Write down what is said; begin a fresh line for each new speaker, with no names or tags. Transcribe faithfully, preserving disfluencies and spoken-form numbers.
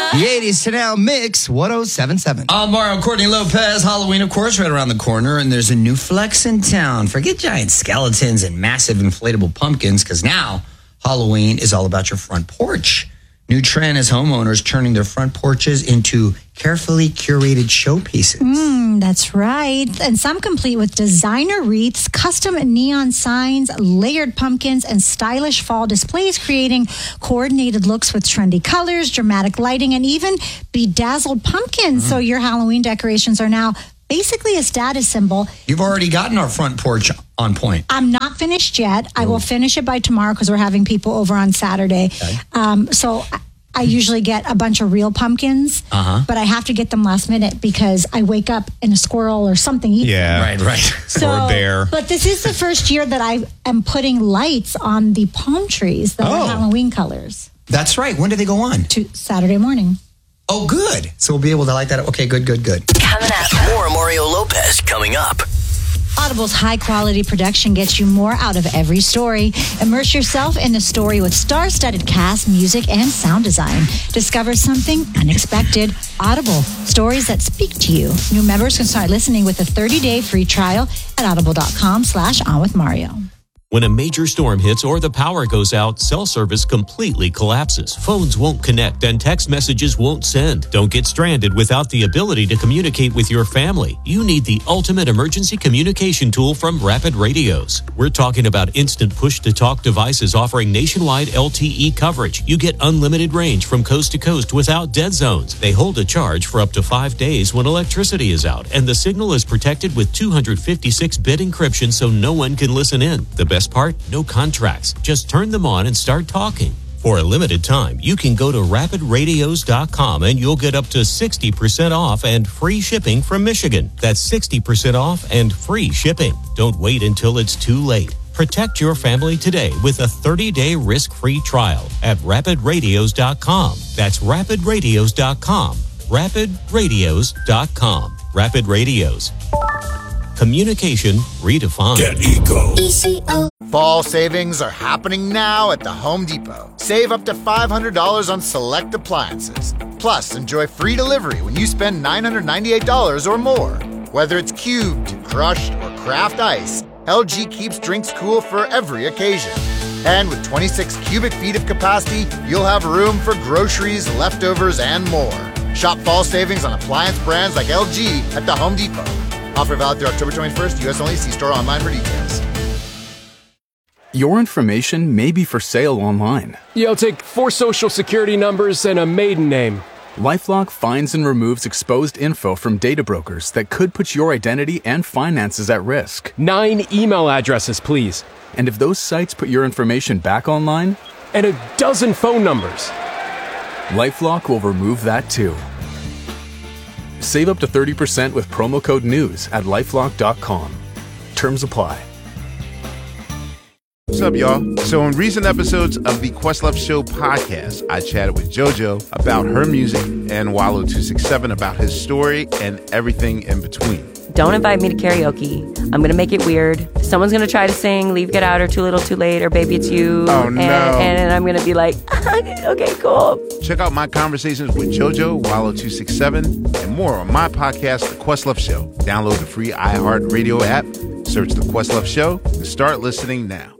The eighties to now mix one oh seven point seven.
I'm Mario Courtney Lopez. Halloween, of course, right around the corner, and there's a new flex in town. Forget giant skeletons and massive inflatable pumpkins, because now Halloween is all about your front porch. New trend is homeowners turning their front porches into carefully curated showpieces.
Mm, that's right. And some complete with designer wreaths, custom neon signs, layered pumpkins, and stylish fall displays, creating coordinated looks with trendy colors, dramatic lighting, and even bedazzled pumpkins. Mm. So your Halloween decorations are now basically a status symbol.
You've already gotten our front porch on point.
I'm not finished yet. I will finish it by tomorrow because we're having people over on Saturday. Okay. Um, so I usually get a bunch of real pumpkins, uh-huh. but I have to get them last minute because I wake up and a squirrel or something eats
Yeah,
them. right, right.
So,
or a bear.
But this is the first year that I am putting lights on the palm trees that
Oh.
are Halloween colors.
That's right. When do they go on?
To Saturday morning.
Oh, good. So we'll be able to light that up. Okay, good, good, good.
Coming up. More Mario Lopez coming up.
Audible's high-quality production gets you more out of every story. Immerse yourself in the story with star-studded cast, music, and sound design. Discover something unexpected. Audible, stories that speak to you. New members can start listening with a thirty-day free trial at audible.com slash on with Mario.
When a major storm hits or the power goes out, cell service completely collapses. Phones won't connect and text messages won't send. Don't get stranded without the ability to communicate with your family. You need the ultimate emergency communication tool from Rapid Radios. We're talking about instant push-to-talk devices offering nationwide L T E coverage. You get unlimited range from coast to coast without dead zones. They hold a charge for up to five days when electricity is out, and the signal is protected with two fifty-six bit encryption so no one can listen in. The best part? No contracts. Just turn them on and start talking. For a limited time, you can go to rapid radios dot com and you'll get up to sixty percent off and free shipping from Michigan. That's sixty percent off and free shipping. Don't wait until it's too late. Protect your family today with a thirty-day risk-free trial at rapid radios dot com. That's rapid radios dot com. rapid radios dot com. Rapid Radios. Communication redefined.
Get Eco.
E C O. Fall savings are happening now at the Home Depot. Save up to five hundred dollars on select appliances. Plus, enjoy free delivery when you spend nine hundred ninety-eight dollars or more. Whether it's cubed, crushed, or craft ice, L G keeps drinks cool for every occasion. And with twenty-six cubic feet of capacity, you'll have room for groceries, leftovers, and more. Shop fall savings on appliance brands like L G at the Home Depot. Offer valid through October twenty-first, U S only. See store online for details.
Your information may be for sale online.
Yeah, I'll take four social security numbers and a maiden name.
LifeLock finds and removes exposed info from data brokers that could put your identity and finances at risk.
Nine email addresses, please.
And if those sites put your information back online?
And a dozen phone numbers.
LifeLock will remove that too. Save up to thirty percent with promo code NEWS at lifelock dot com. Terms apply.
What's up, y'all? So in recent episodes of the Questlove Show podcast, I chatted with JoJo about her music and Wallow two sixty-seven about his story and everything in between.
Don't invite me to karaoke. I'm going to make it weird. Someone's going to try to sing Leave, Get Out, or Too Little, Too Late, or Baby It's You.
Oh, no.
And, and I'm going to be like, okay, cool.
Check out my conversations with JoJo, Wallow two sixty-seven, and more on my podcast, The Questlove Show. Download the free iHeartRadio app, search The Questlove Show, and start listening now.